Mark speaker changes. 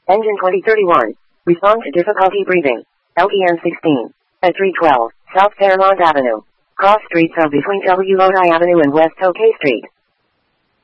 Speaker 1: Engine 2031. Respond to difficulty breathing. LTN 16. At 312, South Fairmont Avenue. Cross streets are between W. Lodi Avenue and West OK Street.